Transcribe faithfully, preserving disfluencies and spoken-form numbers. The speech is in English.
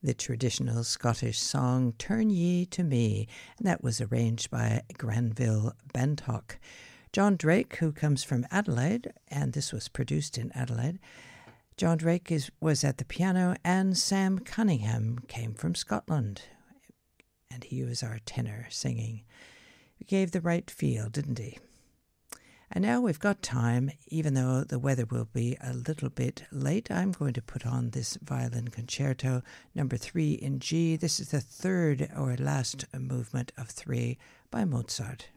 The traditional Scottish song Turn Ye to Me, and that was arranged by Granville Bantock. John Drake, who comes from Adelaide, and this was produced in Adelaide. John Drake is, was at the piano, and Sam Cunningham came from Scotland, and he was our tenor singing. He gave the right feel, didn't he? And now we've got time, even though the weather will be a little bit late. I'm going to put on this violin concerto, number three in G. This is the third or last movement of three by Mozart.